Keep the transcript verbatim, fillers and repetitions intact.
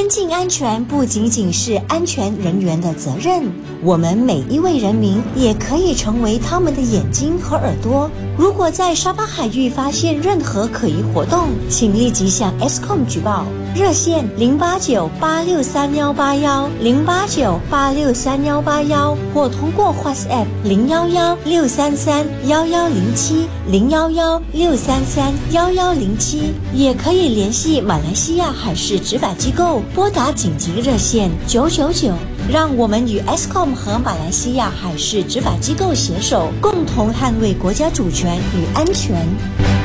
边境安全不仅仅是安全人员的责任，我们每一位人民也可以成为他们的眼睛和耳朵。如果在沙巴海域发现任何可疑活动，请立即向 E S C O M 举报，热线零八九八六三幺八幺零八九八六三幺八幺，或通过 WhatsApp 零幺幺六三三幺幺零七零幺幺六三三幺幺零七，也可以联系马来西亚海事执法机构，拨打紧急热线九九九。让我们与 E S C O M 和马来西亚海事执法机构携手，共同捍卫国家主权与安全。